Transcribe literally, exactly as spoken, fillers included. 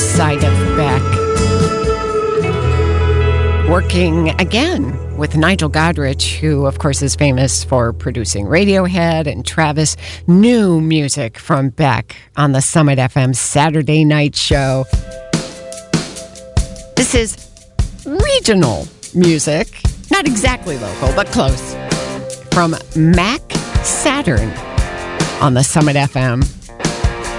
side of Beck. Working again with Nigel Godrich, who, of course, is famous for producing Radiohead and Travis. New music from Beck on the Summit F M Saturday night show. This is regional music. Not exactly local, but close. From Mac Saturn on the Summit F M.